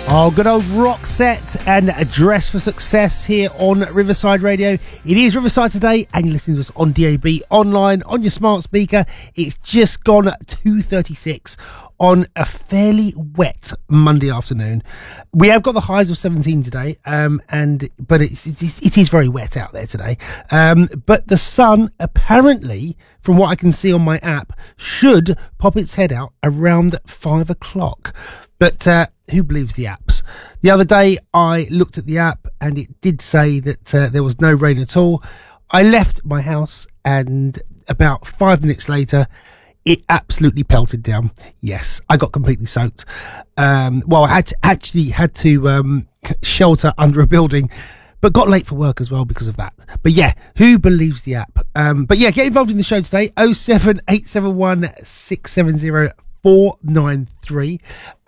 Oh, good old Roxette and Dress for Success here on Riverside Radio. It is Riverside today, and you're listening to us on DAB, online, on your smart speaker. It's just gone 2:36 on a fairly wet Monday afternoon. We have got the highs of 17 today, but it is very wet out there today. But the sun, apparently, from what I can see on my app, should pop its head out around 5 o'clock. But who believes the apps? The other day I looked at the app and it did say that there was no rain at all. I left my house and about 5 minutes later it absolutely pelted down. Yes, I got completely soaked. Well, I had to shelter under a building, but got late for work as well because of that. But yeah, who believes the app? But yeah, get involved in the show today. 07871 670 493.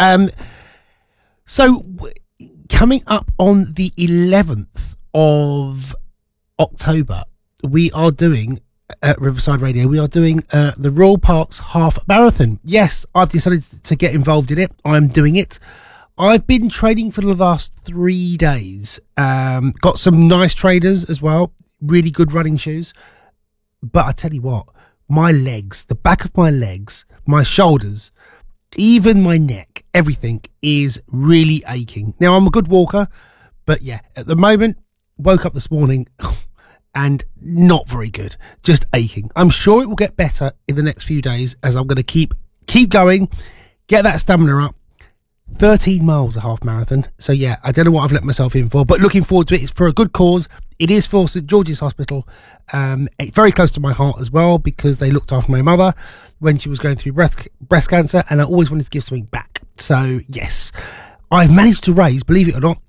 So coming up on the 11th of October, we are doing at Riverside Radio, we are doing the Royal Parks Half Marathon. Yes, I've decided to get involved in it. I'm doing it. I've been training for the last 3 days. Got some nice trainers as well, really good running shoes. But I tell you what, my legs, the back of my legs, my shoulders, even my neck, everything is really aching. Now, I'm a good walker, but yeah, at the moment, woke up this morning and not very good, just aching. I'm sure it will get better in the next few days as I'm going to keep going, get that stamina up. 13 miles a half marathon. So yeah, I don't know what I've let myself in for, but looking forward to it. It's for a good cause. It is for St George's Hospital. Very close to my heart as well, because they looked after my mother when she was going through breast cancer, and I always wanted to give something back. So yes, I've managed to raise, believe it or not,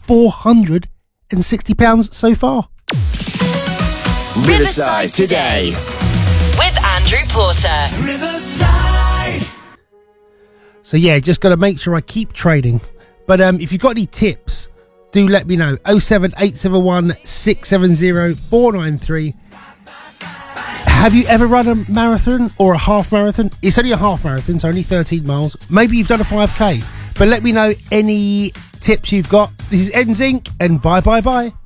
£460 so far. Riverside Today with Andrew Porter. Riverside. So yeah, just got to make sure I keep training. But if you've got any tips, do let me know. 07871 670 493. Have you ever run a marathon or a half marathon? It's only a half marathon, so only 13 miles. Maybe you've done a 5k. But let me know any tips you've got. This is NSYNC and Bye Bye Bye.